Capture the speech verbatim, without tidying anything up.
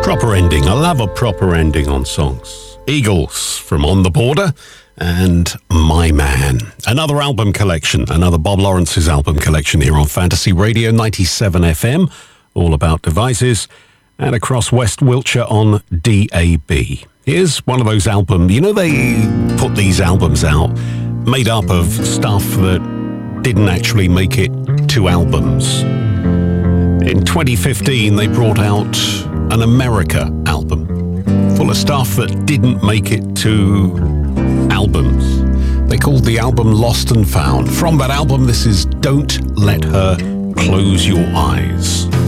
Proper ending. I love a proper ending on songs. Eagles from On the Border and My Man. Another album collection, another Bob Lawrence's album collection here on Fantasy Radio ninety-seven F M, all about devices, and across West Wiltshire on D A B. Here's one of those albums, you know, they put these albums out made up of stuff that didn't actually make it to albums. In twenty fifteen, they brought out an America album full of stuff that didn't make it to albums. They called the album Lost and Found. From that album, this is Don't Let Her Close Your Eyes.